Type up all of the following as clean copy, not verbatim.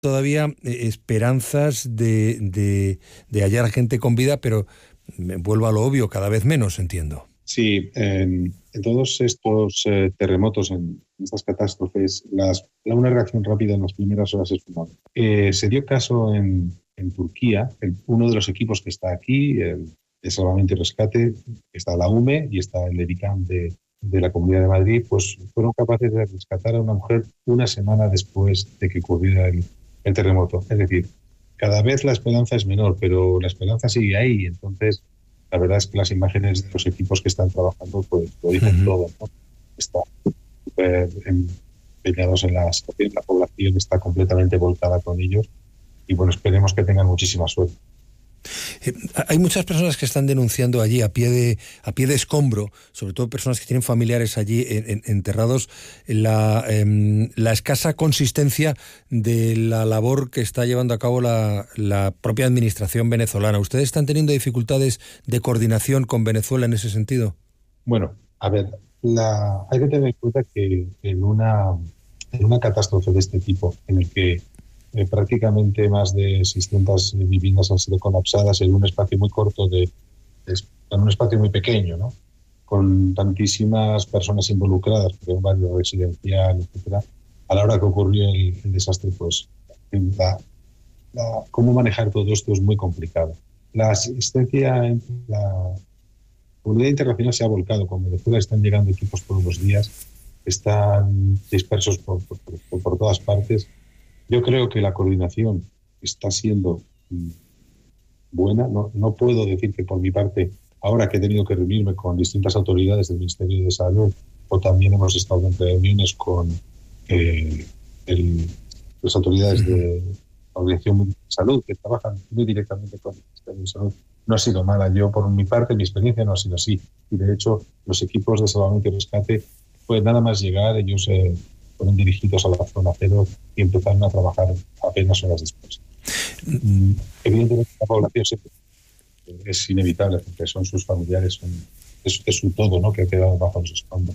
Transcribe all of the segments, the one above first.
todavía esperanzas de hallar gente con vida, pero me vuelvo a lo obvio, cada vez menos, entiendo. Sí, en todos estos terremotos, en estas catástrofes, una reacción rápida en las primeras horas es fundamental. Se dio caso en Turquía, uno de los equipos que está aquí, el de Salvamento y Rescate, está la UME y está el EDICAM de la Comunidad de Madrid, pues fueron capaces de rescatar a una mujer una semana después de que ocurriera el terremoto. Es decir, cada vez la esperanza es menor, pero la esperanza sigue ahí. Entonces, la verdad es que las imágenes de los equipos que están trabajando pues lo dicen todo, ¿no? Están súper empeñados en la situación, la población está completamente volcada con ellos y bueno, esperemos que tengan muchísima suerte. Hay muchas personas que están denunciando allí a pie de escombro, sobre todo personas que tienen familiares allí enterrados, la escasa consistencia de la labor que está llevando a cabo la propia administración venezolana. ¿Ustedes están teniendo dificultades de coordinación con Venezuela en ese sentido? Bueno, a ver, hay que tener en cuenta que en una catástrofe de este tipo, en el que prácticamente más de 600 viviendas han sido colapsadas en un espacio muy corto, en un espacio muy pequeño, ¿no? Con tantísimas personas involucradas, porque un barrio residencial, etcétera. A la hora que ocurrió el desastre, pues cómo manejar todo esto es muy complicado. La asistencia, la comunidad internacional se ha volcado. Con Venezuela están llegando equipos todos los días, están dispersos por todas partes. Yo creo que la coordinación está siendo buena. No puedo decir que por mi parte, ahora que he tenido que reunirme con distintas autoridades del Ministerio de Salud, o también hemos estado en reuniones con las autoridades de la Organización Mundial de Salud, que trabajan muy directamente con el Ministerio de Salud, no ha sido mala. Yo, por mi parte, mi experiencia no ha sido así. Y de hecho, los equipos de salvamento y rescate, pues nada más llegar, ellos fueron dirigidos a la zona cero y empezaron a trabajar apenas horas después. Evidentemente la población es inevitable porque son sus familiares, es su todo, ¿no?, que ha quedado bajo los escombros.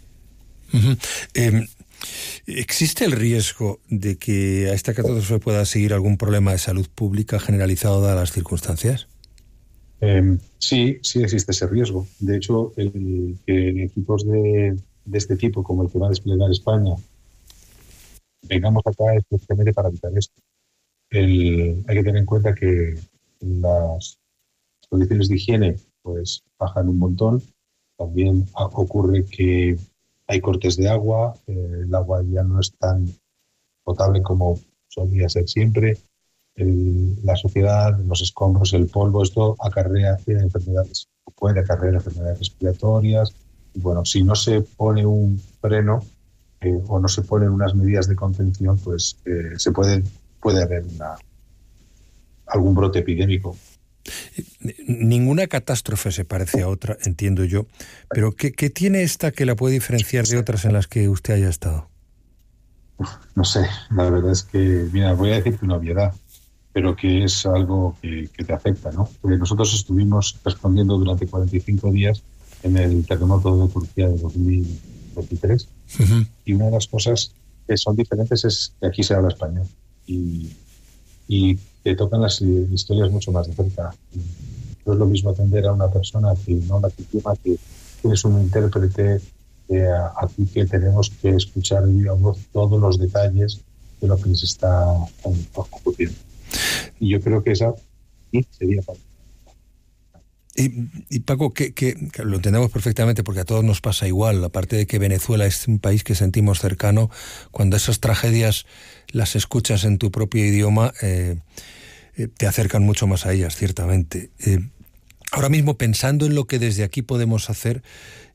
¿Existe el riesgo de que a esta catástrofe pueda seguir algún problema de salud pública generalizado dadas las circunstancias? Sí existe ese riesgo. De hecho, que equipos de este tipo, como el que va a desplegar España, vengamos acá es precisamente para evitar esto. Hay que tener en cuenta que las condiciones de higiene pues bajan un montón. También ocurre que hay cortes de agua, el agua ya no es tan potable como solía ser siempre. La sociedad, los escombros, el polvo, esto puede acarrear enfermedades respiratorias. Y bueno, si no se pone un freno o no se ponen unas medidas de contención, pues puede haber algún brote epidémico. Ninguna catástrofe se parece a otra, entiendo yo, pero ¿qué tiene esta que la puede diferenciar de otras en las que usted haya estado? No sé, la verdad es que, mira, voy a decirte una obviedad, pero que es algo que te afecta, ¿no? Porque nosotros estuvimos respondiendo durante 45 días en el terremoto de Turquía de 2023 y una de las cosas que son diferentes es que aquí se habla español y te tocan las historias mucho más de cerca. No es lo mismo atender a una persona que no la víctima, que tienes un intérprete, aquí que tenemos que escuchar, digamos, todos los detalles de lo que les está ocurriendo. Y yo creo que esa sería para... Y Paco, que lo entendemos perfectamente porque a todos nos pasa igual, aparte de que Venezuela es un país que sentimos cercano, cuando esas tragedias las escuchas en tu propio idioma, te acercan mucho más a ellas, ciertamente. Ahora mismo, pensando en lo que desde aquí podemos hacer,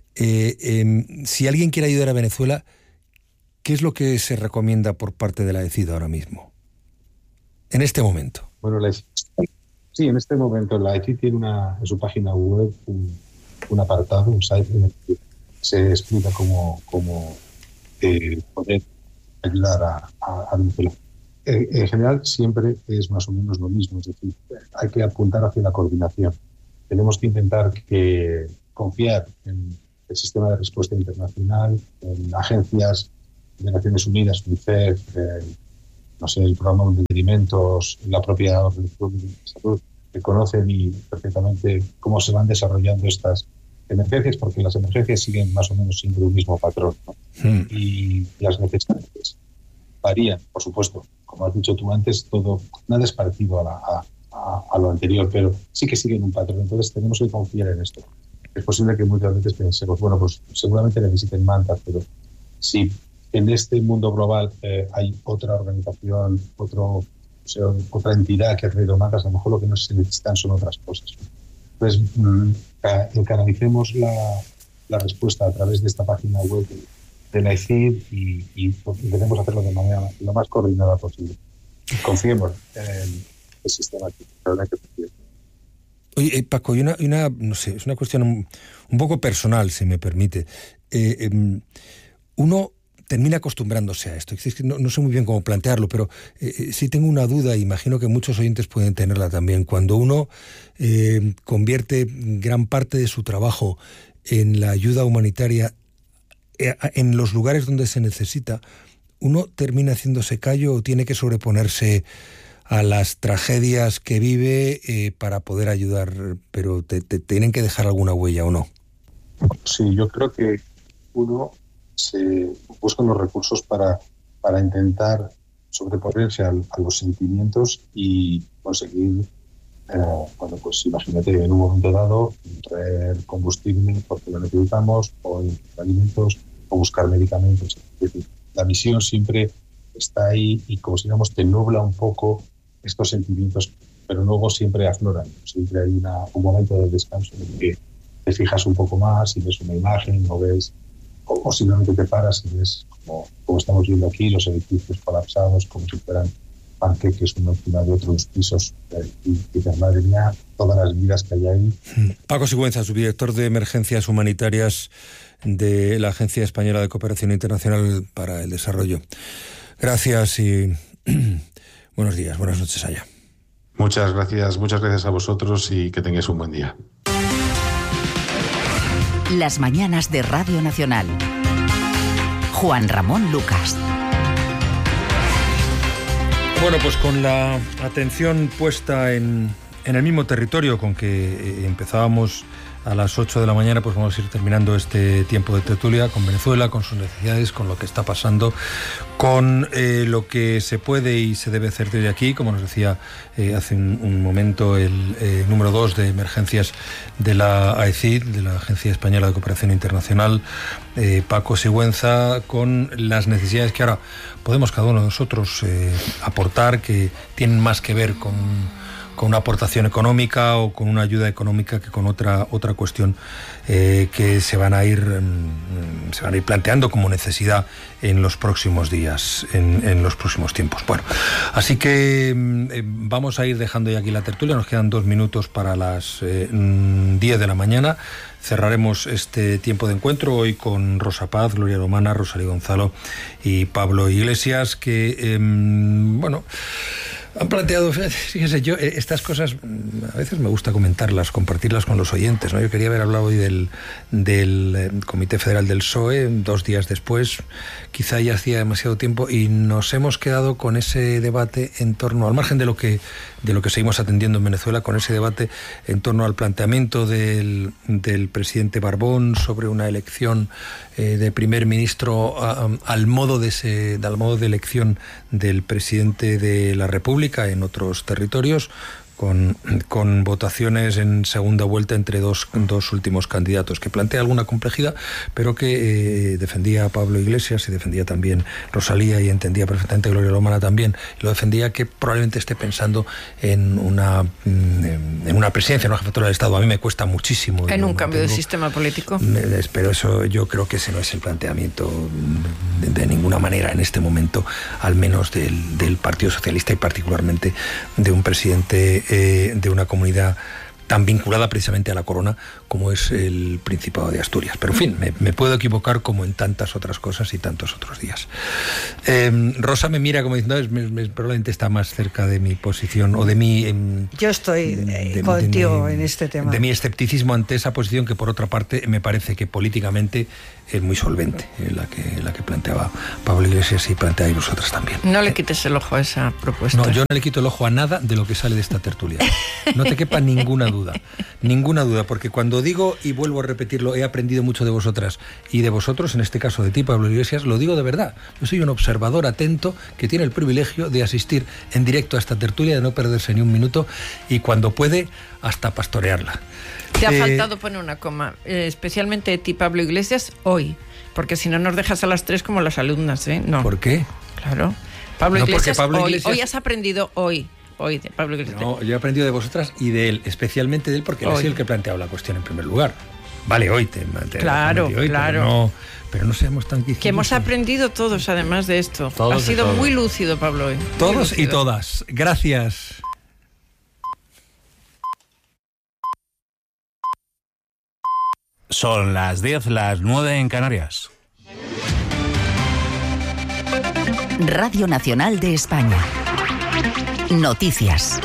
si alguien quiere ayudar a Venezuela, ¿qué es lo que se recomienda por parte de la ECID ahora mismo? En este momento. Bueno, sí, en este momento la ECID tiene en su página web un apartado, un site en el que se explica cómo poder ayudar a Venezuela. En general siempre es más o menos lo mismo, es decir, hay que apuntar hacia la coordinación. Tenemos que intentar confiar en el sistema de respuesta internacional, en agencias de Naciones Unidas, UNICEF, no sé, el programa de alimentos, la propia Organización de Salud, que conocen y perfectamente cómo se van desarrollando estas emergencias, porque las emergencias siguen más o menos siempre un mismo patrón, ¿no? Y las necesidades varían, por supuesto. Como has dicho tú antes, nada es parecido a lo anterior, pero sí que siguen un patrón. Entonces tenemos que confiar en esto. Es posible que muchas veces pensemos, bueno, pues seguramente necesiten mantas, pero si en este mundo global hay otra organización, otra entidad que ha traído mantas, a lo mejor lo que no se necesitan son otras cosas. Entonces, canalicemos la respuesta a través de esta página web de la ECID y intentemos hacerlo de manera lo más coordinada posible. Confiemos en el sistema que funciona. Oye, Paco, y una no sé, es una cuestión un poco personal, si me permite. Uno termina acostumbrándose a esto. Es que no sé muy bien cómo plantearlo, pero sí tengo una duda, imagino que muchos oyentes pueden tenerla también. Cuando uno convierte gran parte de su trabajo en la ayuda humanitaria en los lugares donde se necesita, ¿uno termina haciéndose callo o tiene que sobreponerse a las tragedias que vive para poder ayudar, pero te tienen que dejar alguna huella o no? Sí, yo creo que uno se busca los recursos para intentar sobreponerse a los sentimientos y conseguir, bueno, pues imagínate, en un momento dado, traer combustible porque lo necesitamos, o alimentos, o buscar medicamentos. Es decir, la misión siempre está ahí y, como si digamos, te nubla un poco estos sentimientos, pero luego siempre afloran. Siempre hay un momento de descanso en el que te fijas un poco más y ves una imagen, o ves, o simplemente te paras y ves, como estamos viendo aquí, los edificios colapsados, como si fueran panqueques uno encima de otros pisos, y dices, madre mía, todas las vidas que hay ahí. Paco Sigüenza, subdirector de Emergencias Humanitarias de la Agencia Española de Cooperación Internacional para el Desarrollo. Gracias y buenos días, buenas noches allá. Muchas gracias a vosotros y que tengáis un buen día. Las mañanas de Radio Nacional. Juan Ramón Lucas. Bueno, pues con la atención puesta en el mismo territorio con que empezábamos a las 8 de la mañana, pues vamos a ir terminando este tiempo de tertulia con Venezuela, con sus necesidades, con lo que está pasando, con lo que se puede y se debe hacer desde aquí, como nos decía hace un momento el número 2 de emergencias de la AECID, de la Agencia Española de Cooperación Internacional, Paco Sigüenza, con las necesidades que ahora podemos cada uno de nosotros aportar, que tienen más que ver con una aportación económica o con una ayuda económica que con otra cuestión que se van a ir planteando como necesidad en los próximos días, en los próximos tiempos. Bueno, así que vamos a ir dejando ya aquí la tertulia. Nos quedan 2 minutos para las 10 de la mañana. Cerraremos este tiempo de encuentro hoy con Rosa Paz, Gloria Romana, Rosalía Gonzalo y Pablo Iglesias, que bueno, han planteado, fíjense, yo estas cosas a veces me gusta comentarlas, compartirlas con los oyentes, ¿no? Yo quería haber hablado hoy del Comité Federal del PSOE 2 días después, quizá ya hacía demasiado tiempo, y nos hemos quedado con ese debate en torno, al margen de lo que seguimos atendiendo en Venezuela, con ese debate en torno al planteamiento del presidente Barbón sobre una elección de primer ministro al modo de elección del presidente de la República en otros territorios, con votaciones en segunda vuelta entre dos últimos candidatos, que plantea alguna complejidad, pero que defendía Pablo Iglesias y defendía también Rosalía, y entendía perfectamente Gloria Romana también, y lo defendía, que probablemente esté pensando en una presidencia, en una jefatura del Estado. A mí me cuesta muchísimo. En un cambio de sistema político. Pero eso, yo creo que ese no es el planteamiento de ninguna manera en este momento, al menos del Partido Socialista, y particularmente de un presidente de una comunidad tan vinculada precisamente a la corona como es el Principado de Asturias. Pero en fin, me puedo equivocar como en tantas otras cosas y tantos otros días. Rosa me mira como diciendo, probablemente está más cerca de mi posición o de mi... Yo estoy contigo en este tema. De mi escepticismo ante esa posición, que por otra parte me parece que políticamente es muy solvente, la que planteaba Pablo Iglesias y planteáis vosotras también. No le quites el ojo a esa propuesta. No, yo no le quito el ojo a nada de lo que sale de esta tertulia. No te quepa ninguna duda, porque cuando digo, y vuelvo a repetirlo, he aprendido mucho de vosotras y de vosotros, en este caso de ti, Pablo Iglesias, lo digo de verdad. Yo soy un observador atento que tiene el privilegio de asistir en directo a esta tertulia, de no perderse ni un minuto y cuando puede, hasta pastorearla. Te ha faltado poner una coma, especialmente de ti, Pablo Iglesias, hoy, porque si no nos dejas a las 3 como las alumnas, ¿eh? No. ¿Por qué? Claro. Pablo Iglesias, hoy has aprendido hoy de Pablo Iglesias. No, yo he aprendido de vosotras y de él, especialmente de él, porque él ha sido el que ha planteado la cuestión en primer lugar. Vale, hoy te claro, hoy, claro. Pero no seamos tan quisquillosos. Que hemos aprendido todos, además de esto. Ha sido muy lúcido, Pablo, hoy. Todos y todas. Gracias. Son las 10, las 9 en Canarias. Radio Nacional de España. Noticias.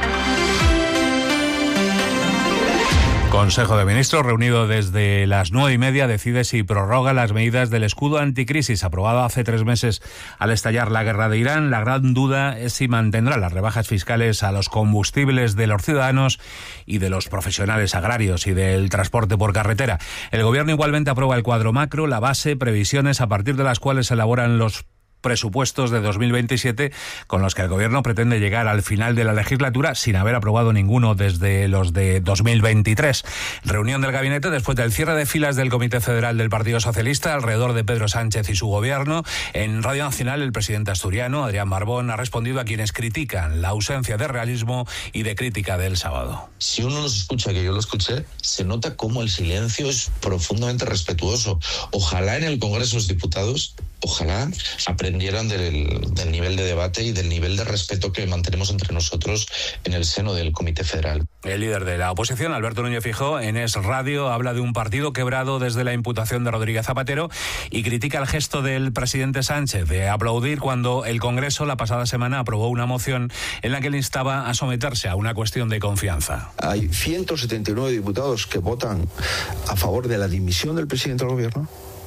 Consejo de Ministros, reunido desde las 9:30, decide si prorroga las medidas del escudo anticrisis aprobado hace 3 meses al estallar la guerra de Irán. La gran duda es si mantendrá las rebajas fiscales a los combustibles de los ciudadanos y de los profesionales agrarios y del transporte por carretera. El Gobierno igualmente aprueba el cuadro macro, la base, previsiones a partir de las cuales se elaboran los presupuestos de 2027, con los que el Gobierno pretende llegar al final de la legislatura sin haber aprobado ninguno desde los de 2023. Reunión del gabinete después del cierre de filas del Comité Federal del Partido Socialista alrededor de Pedro Sánchez y su gobierno. En Radio Nacional, el presidente asturiano, Adrián Barbón, ha respondido a quienes critican la ausencia de realismo y de crítica del sábado. Si uno los escucha, que yo lo escuché, se nota cómo el silencio es profundamente respetuoso. Ojalá en el Congreso de los Diputados, ojalá aprendieran del nivel de debate y del nivel de respeto que mantenemos entre nosotros en el seno del Comité Federal. El líder de la oposición, Alberto Núñez Feijóo, en Es Radio habla de un partido quebrado desde la imputación de Rodríguez Zapatero y critica el gesto del presidente Sánchez de aplaudir cuando el Congreso la pasada semana aprobó una moción en la que le instaba a someterse a una cuestión de confianza. Hay 179 diputados que votan a favor de la dimisión del presidente del Gobierno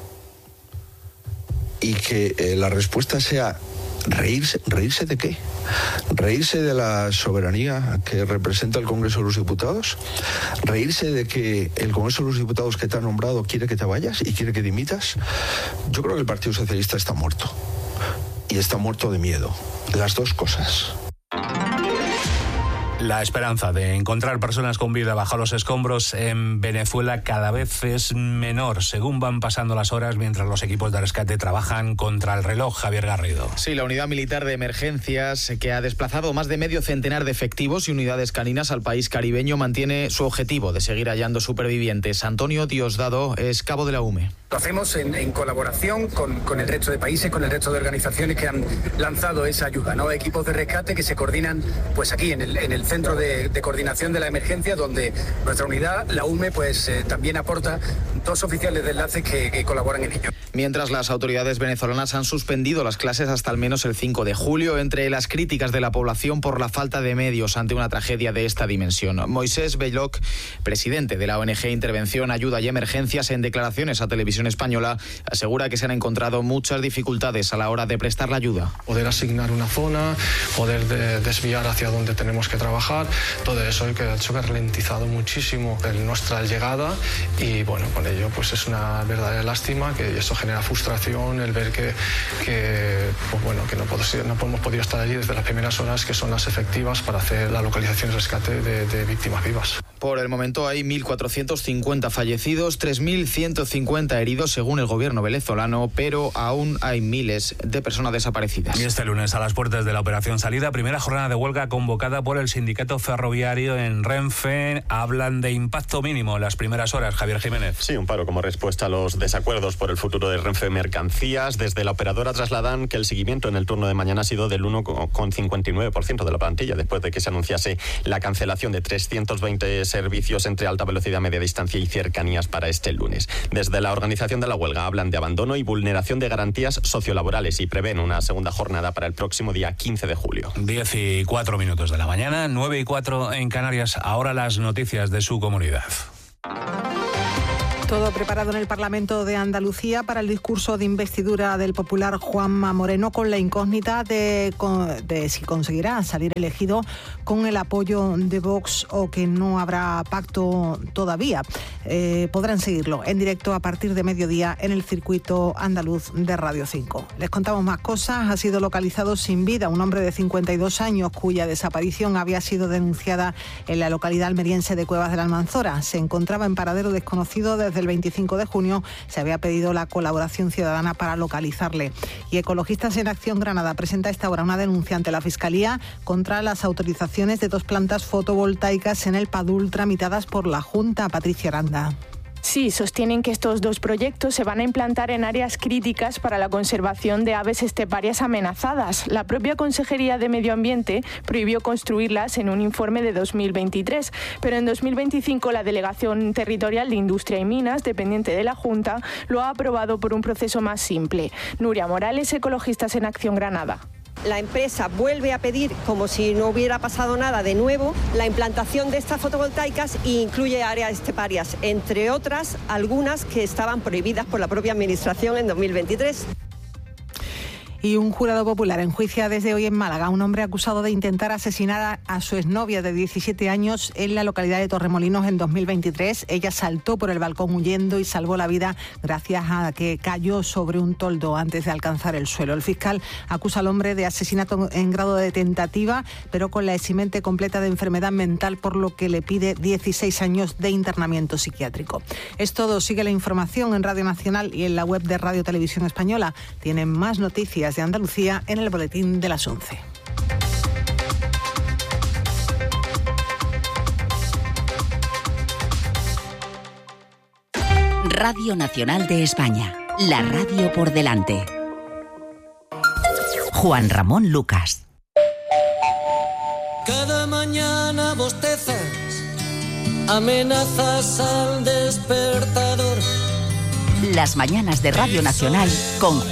y que la respuesta sea ¿reírse de qué? ¿Reírse de la soberanía que representa el Congreso de los Diputados? ¿Reírse de que el Congreso de los Diputados que te ha nombrado quiere que te vayas y quiere que dimitas? Yo creo que el Partido Socialista está muerto. Y está muerto de miedo. Las dos cosas. La esperanza de encontrar personas con vida bajo los escombros en Venezuela cada vez es menor según van pasando las horas mientras los equipos de rescate trabajan contra el reloj. Javier Garrido. Sí, la unidad militar de emergencias que ha desplazado más de medio centenar de efectivos y unidades caninas al país caribeño mantiene su objetivo de seguir hallando supervivientes. Antonio Diosdado es cabo de la UME. Lo hacemos en colaboración con el resto de países, con el resto de organizaciones que han lanzado esa ayuda, ¿no? Equipos de rescate que se coordinan pues aquí en el centro de coordinación de la emergencia, donde nuestra unidad, la UME, pues también aporta 2 oficiales de enlace que colaboran en ello. Mientras las autoridades venezolanas han suspendido las clases hasta al menos el 5 de julio, entre las críticas de la población por la falta de medios ante una tragedia de esta dimensión. Moisés Belloc, presidente de la ONG Intervención, Ayuda y Emergencias, en declaraciones a Televisión Española, asegura que se han encontrado muchas dificultades a la hora de prestar la ayuda. Poder asignar una zona, poder desviar hacia donde tenemos que trabajar, todo eso que ha hecho que ha ralentizado muchísimo nuestra llegada y bueno, con ello pues es una verdadera lástima que eso genera frustración, el ver que no hemos podido estar allí desde las primeras horas, que son las efectivas para hacer la localización y rescate de víctimas vivas. Por el momento hay 1.450 fallecidos, 3.150 heridos según el gobierno venezolano, pero aún hay miles de personas desaparecidas. Y este lunes, a las puertas de la Operación Salida, primera jornada de huelga convocada por el sindicato sindicato ferroviario en Renfe hablan de impacto mínimo en las primeras horas. Javier Jiménez. Sí, un paro como respuesta a los desacuerdos por el futuro de Renfe Mercancías. Desde la operadora trasladan que el seguimiento en el turno de mañana ha sido del 1,59% de la plantilla, después de que se anunciase la cancelación de 320 servicios entre alta velocidad, media distancia y cercanías para este lunes. Desde la organización de la huelga hablan de abandono y vulneración de garantías sociolaborales y prevén una segunda jornada para el próximo día 15 de julio. 10:04 de la mañana, 9:04 en Canarias. Ahora las noticias de su comunidad. Todo preparado en el Parlamento de Andalucía para el discurso de investidura del popular Juanma Moreno, con la incógnita de si conseguirá salir elegido con el apoyo de Vox o que no habrá pacto todavía. Podrán seguirlo en directo a partir de mediodía en el circuito andaluz de Radio 5. Les contamos más cosas. Ha sido localizado sin vida un hombre de 52 años cuya desaparición había sido denunciada en la localidad almeriense de Cuevas de la Almanzora. Se encontraba en paradero desconocido desde el 25 de junio. Se había pedido la colaboración ciudadana para localizarle. Y Ecologistas en Acción Granada presenta a esta hora una denuncia ante la Fiscalía contra las autorizaciones de 2 plantas fotovoltaicas en el Padul tramitadas por la Junta. Patricia Aranda. Sí, sostienen que estos 2 proyectos se van a implantar en áreas críticas para la conservación de aves esteparias amenazadas. La propia Consejería de Medio Ambiente prohibió construirlas en un informe de 2023, pero en 2025 la Delegación Territorial de Industria y Minas, dependiente de la Junta, lo ha aprobado por un proceso más simple. Nuria Morales, Ecologistas en Acción Granada. La empresa vuelve a pedir, como si no hubiera pasado nada de nuevo, la implantación de estas fotovoltaicas e incluye áreas esteparias, entre otras algunas que estaban prohibidas por la propia Administración en 2023. Y un jurado popular enjuicia desde hoy en Málaga a un hombre acusado de intentar asesinar a su exnovia de 17 años en la localidad de Torremolinos en 2023. Ella saltó por el balcón huyendo y salvó la vida gracias a que cayó sobre un toldo antes de alcanzar el suelo. El fiscal acusa al hombre de asesinato en grado de tentativa, pero con la eximente completa de enfermedad mental, por lo que le pide 16 años de internamiento psiquiátrico. Es todo. Sigue la información en Radio Nacional y en la web de Radio Televisión Española. Tienen más noticias de Andalucía en el boletín de las 11. Radio Nacional de España, la radio por delante. Juan Ramón Lucas. Cada mañana bostezas, amenazas al despertador. Las mañanas de Radio Nacional con